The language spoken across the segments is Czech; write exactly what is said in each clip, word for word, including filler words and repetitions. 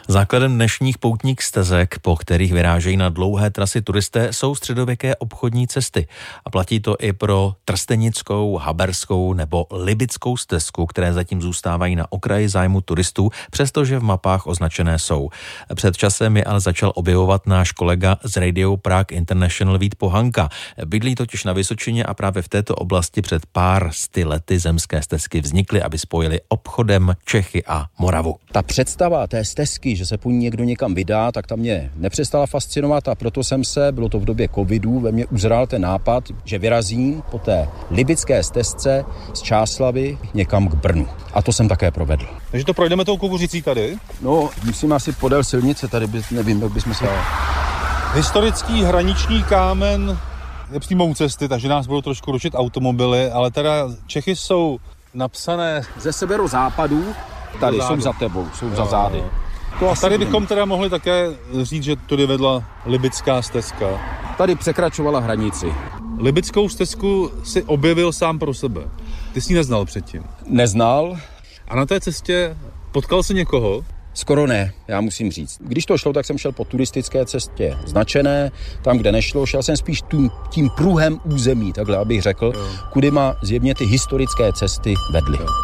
Základem dnešních poutních stezek, po kterých vyrážejí na dlouhé trasy turisté, jsou středověké obchodní cesty. A platí to i pro trstenickou, haberskou nebo libickou stezku, které zatím zůstávají na okraji zájmu turistů, přestože v mapách označené jsou. Před časem je ale začal objevovat náš kolega z Radio Prague International Vít Pohanka. Bydlí totiž na Vysočině a právě v této oblasti před pár sty lety zemské stezky vznikly, aby spojili obchodem Čechy a Moravu. Ta představa té stezky, že se po ní někdo někam vydá, tak ta mě nepřestala fascinovat a proto jsem se, bylo to v době covidu, ve mně uzrál ten nápad, že vyrazím po té libické stezce z Čáslavi někam k Brnu. A to jsem také provedl. Takže to projdeme tou Kukuřicí tady? No, musím asi podél silnice, tady by, nevím, jak bychom se... Historický hraniční kámen je přímo u cesty, takže nás budou trošku rušit automobily, ale teda Čechy jsou napsané... Ze severozápadu, tady jsou za tebou, jsou jo, za zády. To a tady bychom teda mohli také říct, že tudy vedla libická stezka. Tady překračovala hranici. Libickou stezku si objevil sám pro sebe. Ty jsi ji neznal předtím. Neznal. A na té cestě potkal jsi někoho? Skoro ne, já musím říct. Když to šlo, tak jsem šel po turistické cestě značené, tam, kde nešlo, šel jsem spíš tím, tím pruhem území, takhle abych řekl, jo. Kudy ma zjevně ty historické cesty vedly. Jo.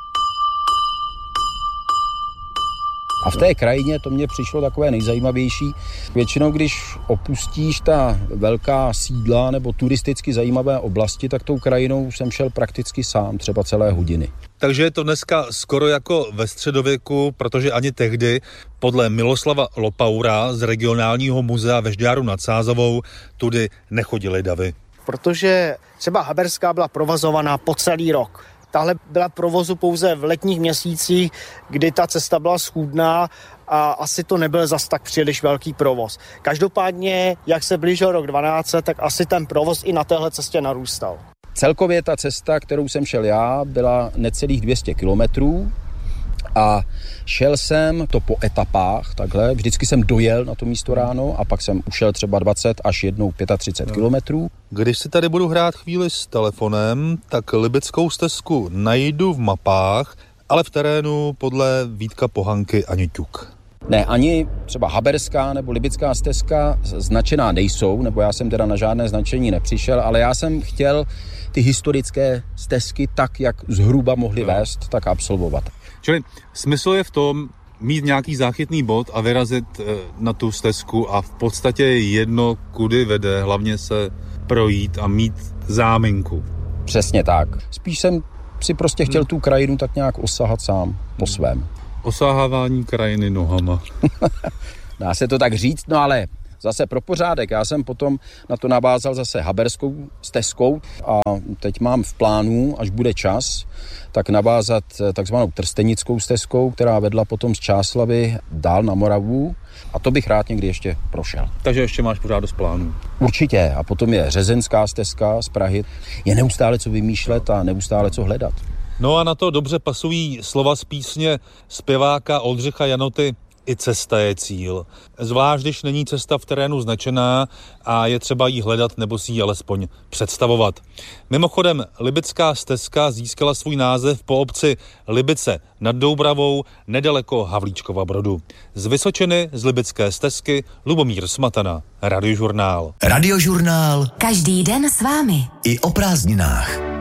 A v té krajině to mně přišlo takové nejzajímavější. Většinou, když opustíš ta velká sídla nebo turisticky zajímavé oblasti, tak tou krajinou jsem šel prakticky sám, třeba celé hodiny. Takže je to dneska skoro jako ve středověku, protože ani tehdy podle Miloslava Lopaura z regionálního muzea ve Žďáru nad Sázavou tudy nechodili davy. Protože třeba Haberská byla provozovaná po celý rok. Tahle byla provozu pouze v letních měsících, kdy ta cesta byla schůdná a asi to nebyl zas tak příliš velký provoz. Každopádně, jak se blížil rok dvanáct set, tak asi ten provoz i na téhle cestě narůstal. Celkově ta cesta, kterou jsem šel já, byla necelých dvě stě kilometrů a šel jsem to po etapách, takhle. Vždycky jsem dojel na to místo ráno a pak jsem ušel třeba dvacet až jednou třicet pět kilometrů. Když si tady budu hrát chvíli s telefonem, tak libickou stezku najdu v mapách, ale v terénu podle Vítka Pohanky ani ťuk. Ne, ani třeba haberská nebo libická stezka značená nejsou, nebo já jsem teda na žádné značení nepřišel, ale já jsem chtěl ty historické stezky tak, jak zhruba mohly vést, tak absolvovat. Čili smysl je v tom mít nějaký záchytný bod a vyrazit na tu stezku a v podstatě jedno, kudy vede, hlavně se projít a mít záminku. Přesně tak. Spíš jsem si prostě chtěl tu krajinu tak nějak osahat sám po svém. Osahávání krajiny nohama. Dá se to tak říct, no ale zase pro pořádek. Já jsem potom na to navázal zase haberskou stezkou a teď mám v plánu, až bude čas, tak navázat takzvanou trstenickou stezkou, která vedla potom z Čáslavy dál na Moravu a to bych rád někdy ještě prošel. Takže ještě máš pořád dost plánů. Určitě. A potom je řezenská stezka z Prahy. Je neustále co vymýšlet a neustále co hledat. No a na to dobře pasují slova z písně zpěváka Oldřicha Janoty I cesta je cíl. Zvlášť, když není cesta v terénu značená a je třeba jí hledat nebo si ji alespoň představovat. Mimochodem, libická stezka získala svůj název po obci Libice nad Doubravou nedaleko Havlíčkova Brodu. Z Vysočiny z libické stezky Lubomír Smatana, Radiožurnál. Radiožurnál. Každý den s vámi. I o prázdninách.